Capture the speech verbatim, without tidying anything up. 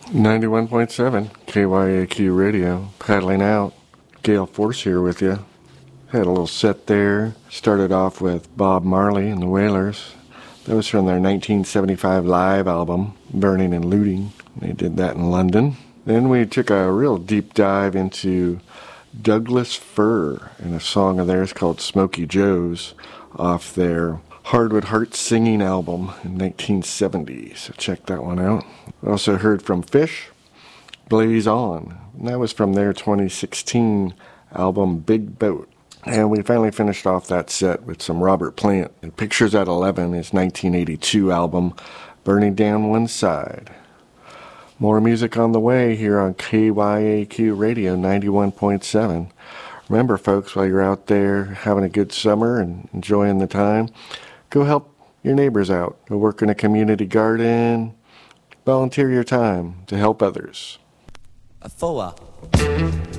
ninety-one point seven K Y A Q Radio, paddling out. Gale Force here with you. Had a little set there. Started off with Bob Marley and the Wailers. That was from their nineteen seventy-five live album, Burning and Looting. They did that in London. Then we took a real deep dive into Douglas Fir and a song of theirs called Smokey Joe's off their Hardwood Heart Singing album in nineteen seventy. So check that one out. We also heard from Fish, Blaze On. And that was from their twenty sixteen album Big Boat. And we finally finished off that set with some Robert Plant. And Pictures at eleven, his nineteen eighty-two album, Burning Down One Side. More music on the way here on K Y A Q Radio ninety-one point seven. Remember, folks, while you're out there having a good summer and enjoying the time, go help your neighbors out. Go work in a community garden. Volunteer your time to help others. A F O A.